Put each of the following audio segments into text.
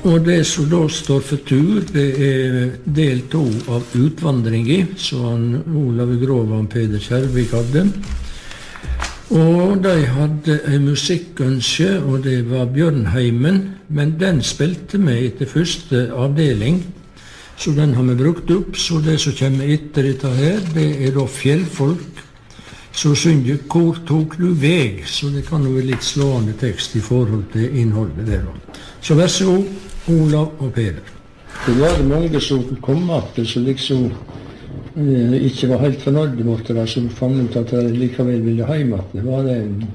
Og det som da står for tur, det del 2 av utvandringen, som Olav Grov og Peder Kjærvik hadde. Og de hadde en musikkønske, og det var Bjørnheimen, men den spilte vi etter første avdeling, så den har vi brukt opp. Så det som kommer etter dette her, det da fjellfolk, så synger «Hvor tok du veg?» Så det kan jo være litt slående tekst i forhold til innholdet der. Så vær så god, Olav og Peder. Det var mange som kom opp, som liksom ikke var helt fornøyde mot det, som fant ut at de likevel ville hjem. Det var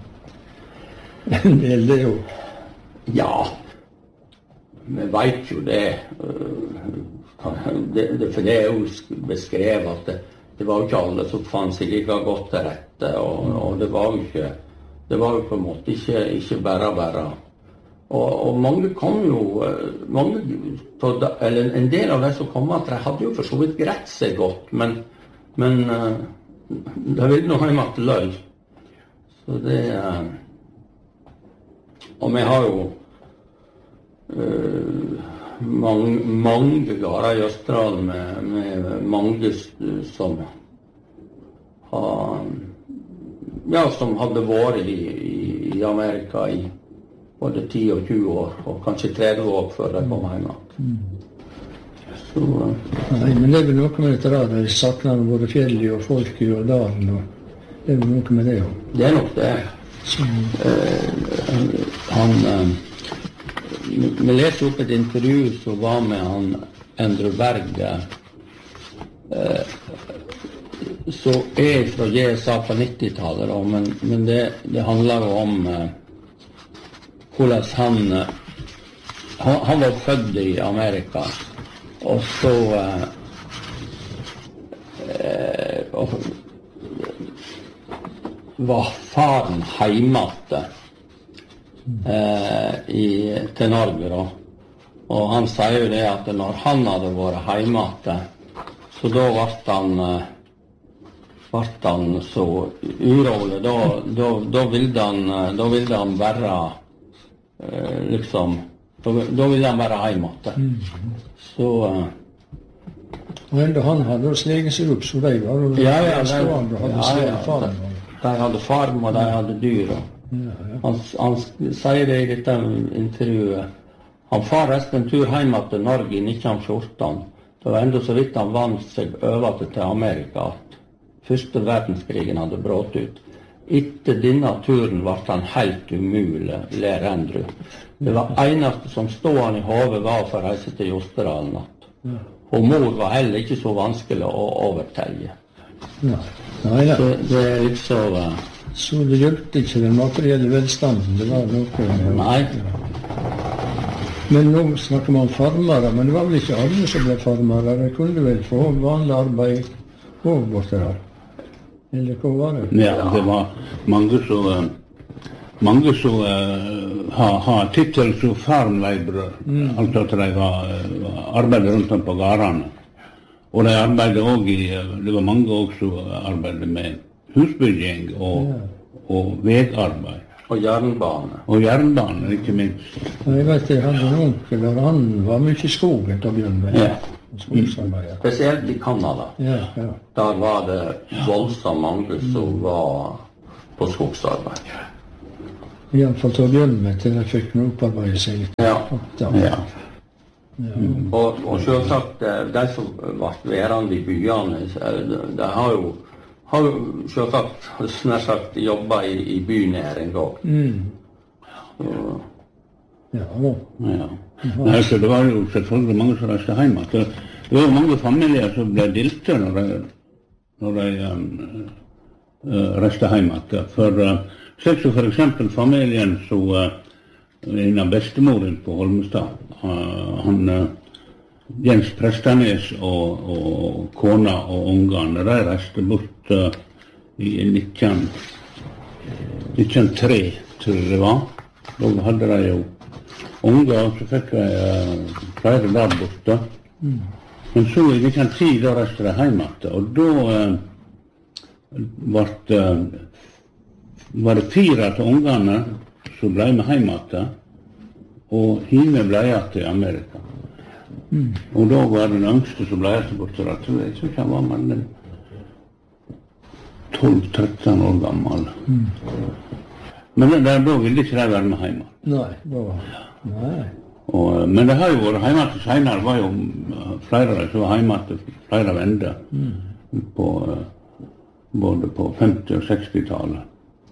en del det jo. Ja, vi vet jo det. For det jo beskrevet at det var jo ikke alle som fant seg like godt til rette, og det var jo på en måte ikke bare. Og mange kom jo, eller en del av de som kom at de hadde jo for så vidt greit seg godt, men de ville nå hjem til løy. Så det, og vi har jo mange gårder i Østerdalen med mange som som hadde vært i Amerika i både 10 og 20 år, og kanskje 30 år før de kom hjem. Så, nei, men det er vel noe med dette der, de sakner både fjellet og folket og dalen, og det er vel noe med det også. Det er nok det. Vi leste opp et intervju som var med han Endre Berg, så fra GSA på 90-tallet, men det handler jo om hvordan han var født i Amerika, og så var faren hjemme til Norge da. Og han sier jo det at når han hadde vært hjemme, så da ble han så urolig, da ville han være liksom, da ville han være hjemme. Så og enda han hadde sleget seg opp, så de var jo stående og hadde sleget farm. De hadde farm og de hadde dyr. Han sier det i dette intervjuet. Han far resten en tur hjemme til Norge i 1914. Det var enda så vidt han vant seg over til Amerika at første verdenskrigen hadde brått ut. Etter denne turen ble han helt umulig, ler Andrew. Det var eneste som stod i hodet var for å reise til Jostedalen. Og mor var heller ikke så vanskelig å overtelle. Så det er liksom... Så det hjelpte ikke den materielle velstanden, det var noe... Nei. Men nå snakker man om farmere, men det var vel ikke alle som ble farmere. De kunne vel få vanlig arbeid og borte der. Eller hva var det? Ja, det var mange som har tittel som farmleibrør. Altså at de arbeidet rundt om på gårdene. Og de arbeidet også det var mange også som arbeidet med husbygging og vegarbeid. Og jernbane. Og jernbane, ikke minst. Jeg vet, jeg hadde en onkel, og han var mye i skogen til å begynne med. Spesielt i Kanada. Der var det voldsomt mange som var på skogsarbeid. I hvert fall til å begynne med, til jeg fikk noe opparbeide seg litt. Og selvsagt, de som var værende i byene, de har jo selvsagt snart sagt jobbet i bynæring også. Nei, så det var jo selvfølgelig mange som reiste hjemme. Det var jo mange familier som ble dilte når de reiste hjemme. For eksempel familien som en av bestemoren på Holmestad, Jens Prestanes og kona og ungene, de reiste bort i 1903, tror jeg det var. Da hadde de jo unger, så fikk jeg flere der borte. Men så i 1910, da reiste de hjemme, og da var det 4 av ungene som ble med hjemme, og hive ble igjen til Amerika. Og da var den yngste som ble igjen bort til at jeg tror ikke han var med den 12-13 år gammel. Men der da ville ikke de være med hjemme. Nei. Men det har jo vært hjemme til senere, var jo flere som var hjemme til flere vender, både på 50- og 60-tallet.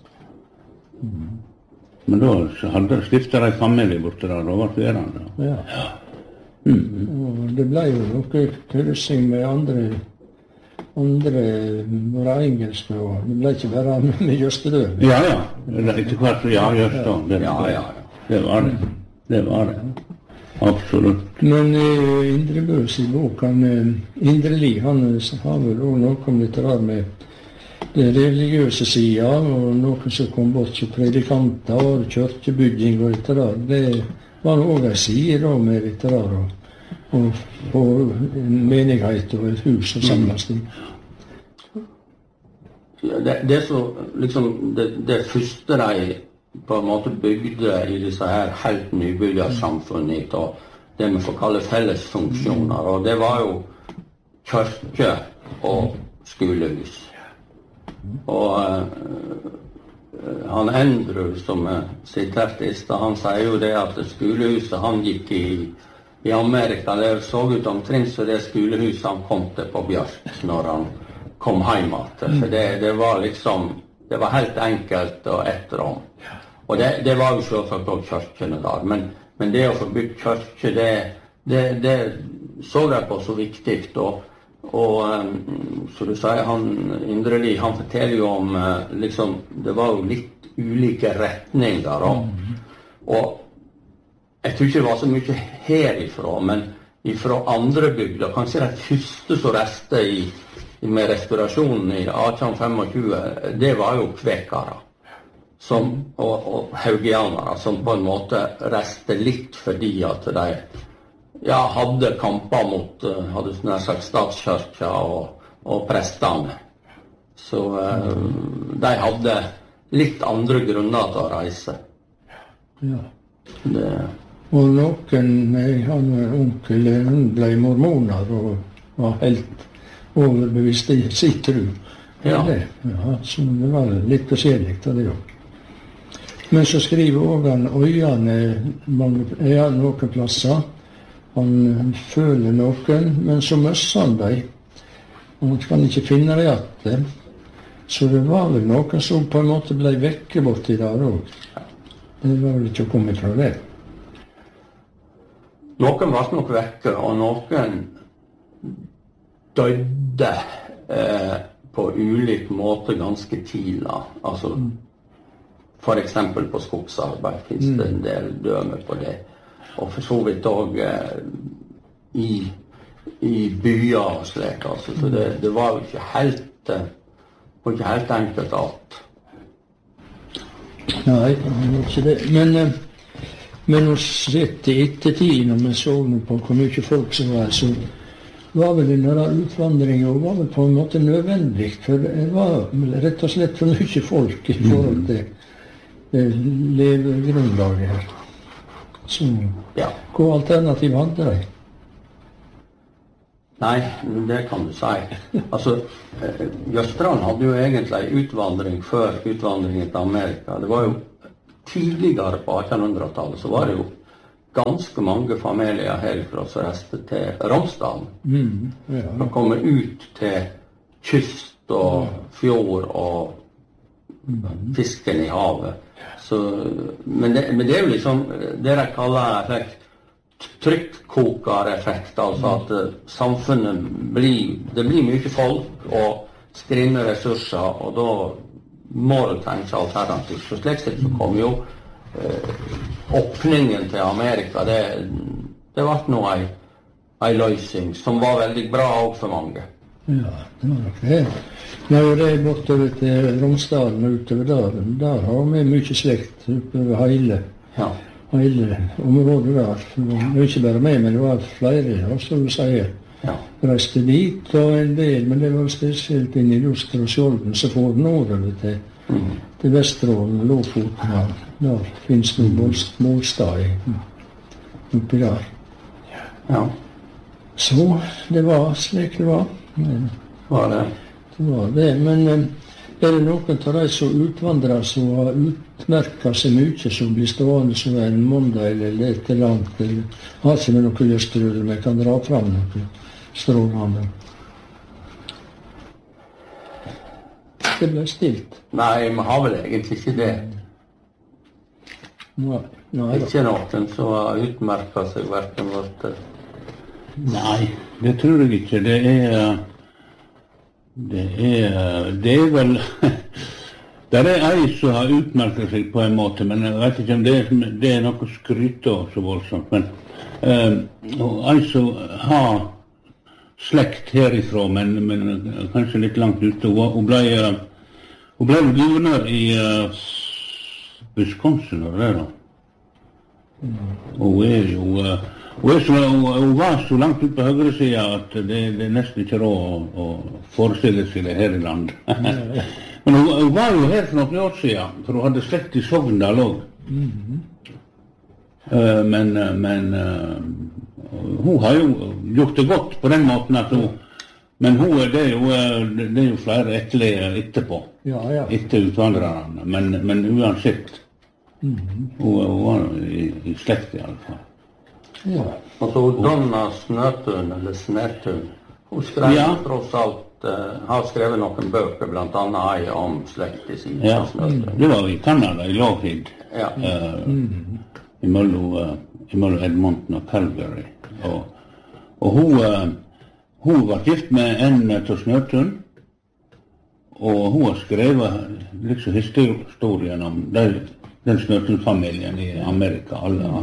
Men da hadde stiftet de familie borte der, og var verande. Ja. Og det ble jo noe kryssing med andre var engelske, og det ble ikke bare med Jøstedøl. Ja. Etter hvert, Jøstedøl. Det var det. Absolutt. Men Indre Bøs i boken, Indre Liv, han har vel også noe om litt rar med det religiøse siden, og noen som kom bort som predikanter, og kirkebygging og litt rar. Det var også en side da med litt rar, og en menighet og et hus og samles i. Det så, liksom, det første de på en måte bygde i disse her helt nybyggersamfunnet, og det vi får kalle fellesfunksjoner, og det var jo kirke og skolehus. Og han Andrew, som siterte i sted, han sier jo det at skolehuset han gikk i Amerika, det så ut omtrent så det skolehuset han kom til på Bjørk når han kom hjem til. For det var liksom, det var helt enkelt og etterom. Og det var jo selvsagt også kirkene der, men det å få bygd kirke, det så jeg på så viktig, og så du sier, han Indre Liv, han forteller jo om, liksom, det var jo litt ulike retninger, og jeg tror ikke det var så mye herifra, men ifra andre bygder, kanskje det første som reste med restaurasjonen i 1825, det var jo kvekere. Og haugianere, som på en måte reste litt fordi at de hadde kamper mot hadde nær sagt statskirka og prestene. Så de hadde litt andre grunner til å reise. Ja. Og noen, jeg hadde en onkel, hun ble mormoner og var helt overbevist i sin tro. Ja, så det var litt forskjellig av det også. Men så skriver også han øyene noen plasser. Han føler noen, men så møsser han dem. Og han kan ikke finne det igjen. Så det var vel noen som på en måte ble vekke borti der også. Det var vel ikke å komme fra det. Noen var nok vekke, og noen døde på ulik måte ganske tidlig. Altså, for eksempel på skogsarbeid finnes det en del døme på det. Og for så vidt også i byer og slik. Altså. Så det var jo ikke helt enkelt alt. Nei, det var ikke det. Men å sette i ettertid, når vi så på hvor mye folk som var, så var vel denne utvandringen var vel på en måte nødvendig. For det var rett og slett for mye folk i forhold til levegrunnlaget her. Så hva alternativ hadde de? Nei, det kan du si. Altså, Jøstrand hadde jo egentlig utvandring før utvandringen til Amerika. Det var jo tidligere på 1800-tallet, så var det jo ganske mange familier herfra som reiste til Romsdalen. For å komme ut til kyst og fjord og fisken i havet. Så, men det er jo liksom det de kaller trykkkokereffekt, altså at samfunnet det blir mye folk og skrinne ressurser, og da må du tenke alternativt. Så slik sett så kom jo åpningen til Amerika, det var nå en løsning som var veldig bra også for mange. Ja, det var nok det. Når det er bortover til Romsdalen og utover der har vi mye slekt utover hele området der. Det var ikke bare meg, men det var flere, som du sier. Reiste dit og en del, men det var spesielt inn i Luster og Skjolden, så får den nordover til Vesterålen, Lofoten. Der finnes det målstad i oppi der. Ja. Så det var slik det var. Var det? Det var det, men er det noen av de som utvandrer som har utmerket seg mye, som blir stående som en måndag eller litt langt, eller har ikke med noe lystrød, men kan dra fram noe strålende? Det ble stilt. Nei, vi har vel egentlig ikke det. Nei, Ikke noen som har utmerket seg hverken vårt. Nei, det tror jeg ikke. Det er vel det er ei som har utmerket seg på en måte, men jeg vet ikke om det er noe skryt av så voldsomt. Men ei som har slekt herifra, men kanskje litt langt ute. Hun ble guvernør i Wisconsin, og det da. Hun var så langt ut på høyre siden at det er nesten ikke råd å forestille seg det her i landet. Men hun var jo her for noen år siden, for hun hadde slekt i Sogndal også. Men hun har jo gjort det godt på den måten at hun, men det er jo flere etterlige etterpå, etter utvandrerne, men uansett, hun var i slekt i alle fall. Ja. Altså Donna Snøtun, eller Snetun, hun skrev tross alt, har skrevet noen bøker, blant annet ei om slekt i sin Snøtun. Det var i Canada, i Lougheed, imellom Edmonton og Calgary. Og hun var gift med en til Snøtun, og hun har skrevet liksom historien om den Snøtun-familien i Amerika,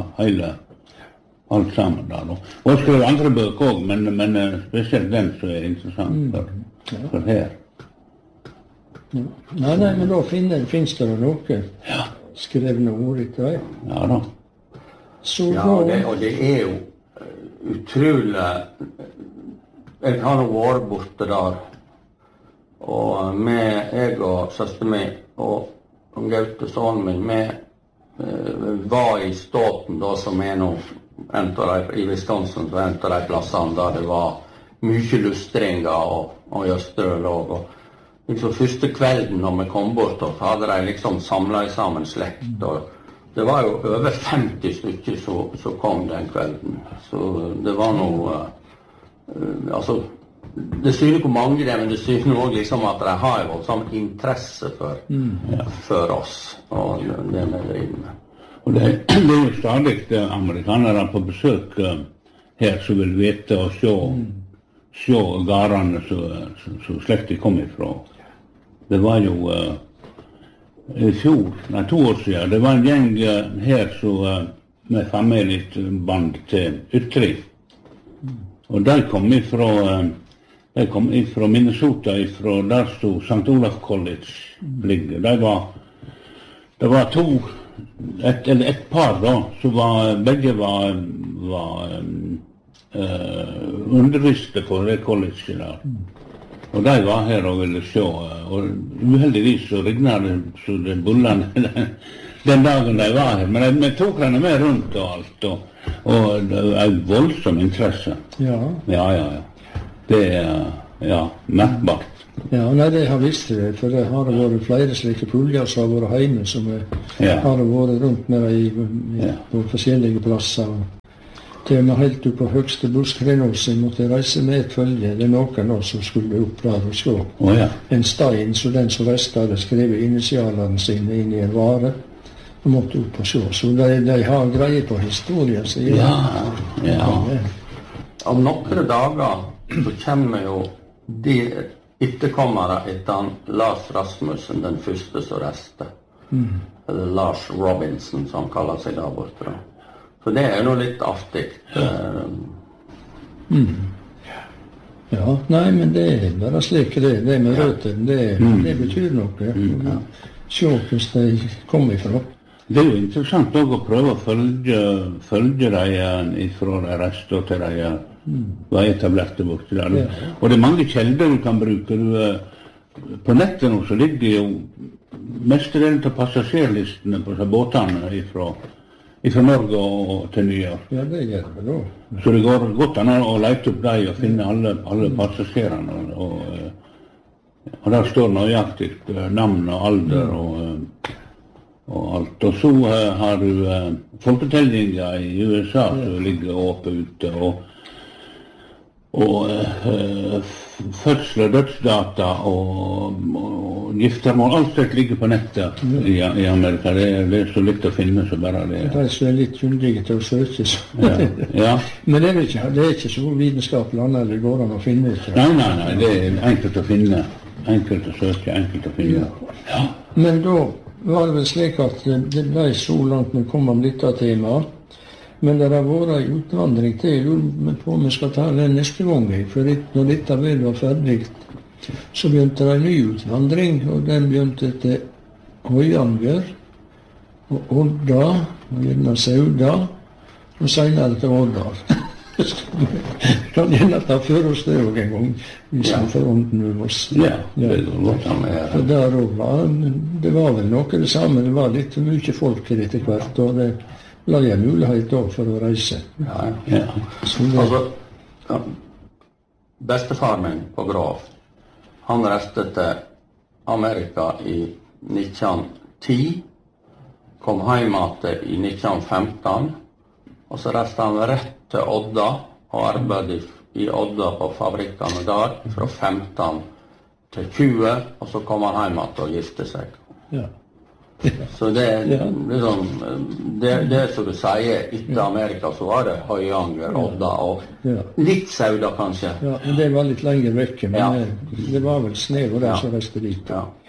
alt sammen da. Og jeg skrev andre bøker også, men spesielt den som er interessant for her. Nei, men da finnes det noe skrevne ord etter deg. Ja da. Og det er jo utrolig. Jeg har nå vært borte der, og jeg og søster min og Gaute sønnen min, vi var i Ståten da, som er nå i Wisconsin, så en av de plassene der det var mye lustringer og jøstrølog. Og liksom første kvelden når vi kom bort, så hadde de liksom samlet sammen slekt. Og det var jo over 50 stykker som kom den kvelden. Så det var noe, altså, det syner hvor mange det er, men det syner også liksom at de har jo sånn interesse for oss, og det vi driver med. Og det er jo stadig amerikanere på besøk her som vil vite og se garene som slektet kom ifra. Det var jo i fjor, 2 år siden, det var en gjeng her som med familieband til Ytri. Og de kom ifra Minnesota, ifra der stod St. Olaf College ligger. Det var et par da, som begge var underviste på det colleget der. Og de var her og ville se, og uheldigvis så regnet det så det bullene den dagen de var her. Men vi tok henne med rundt og alt, og det var en voldsom interesse. Ja. Det er merkbart. Ja, nei, det har visst det, for det har vært flere slike puljer som har vært hjemme, som har vært rundt med på forskjellige plasser. Til og med helt opp på høgste buskrenås, måtte reise med et følge. Det er noen også som skulle opp der og se. En stein, så den som reiste hadde skrevet initialene sine inn i en vare, og måtte opp og se. Så de har greie på historien. Så Om noen dager så kommer jo de etterkommere etter Lars Rasmussen, den første som reiste. Eller Lars Robinson, som han kaller seg der borte. Så det er jo noe litt artig. Ja, nei, men det er bare slik det med røttene, det betyr noe. Se hvordan de kom ifra. Det er jo interessant også å prøve å følge dem ifra de reiste til de var etablerte borte der. Og det er mange kjelder du kan bruke. På nettet nå så ligger jo mestedelen av passasjerlistene på båtene fra Norge og til New York. Ja, det gjør det da. Så det går godt an å lete opp dem og finne alle passasjerene. Og der står nøyaktig navn og alder og alt. Og så har du folketellinger i USA som ligger oppe ute, og fødsel og dødsdata og giftermål, alt dette ligger på nettet i Amerika. Det er så litt å finne så bare det. De som er litt kyndige til å søke. Ja. Men det er ikke så vitenskapelig annet det går an å finne. Ikke? Nei, det er enkelt å finne. Enkelt å søke, enkelt å finne. Ja. Men da var det vel slik at det ble så langt vi kom om dette temaet. Men det har vært en utvandring til. Jeg lurer på om vi skal ta den neste gang. For når dette vel var ferdig, så begynte det en ny utvandring. Og den begynte til Høyanger og Odda, og gjerne Sauda, og senere til Årdal. Kan gjerne ta for oss det også en gang, hvis vi får ånden med oss. Ja, det går godt an med. For der også det var vel noe det samme. Det var litt mye folk her etter hvert, og det la jeg mulighet da for å reise. Ja. Altså, bestefar min på Grov, han reiste til Amerika i 1910, kom hjem i 1915, og så reiste han rett til Odda og arbeidet i Odda på fabrikkene der fra 15 til 20, og så kom han hjem og gifte seg. Ja. Så det liksom, det som du sier, etter Amerika så var det Høyanger, Odda og litt Sauda kanskje. Ja, det var litt lenger vekke, men det var vel Snev og der som reiste dit. Ja.